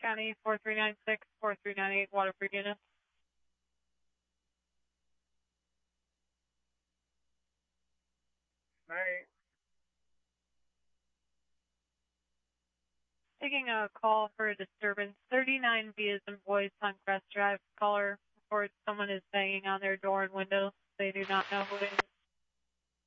County 4396, 4398, Waterford units. Night. Taking a call for a disturbance. 39B is in Boys on Crest Drive. Caller reports someone is banging on their door and window. They do not know who it is.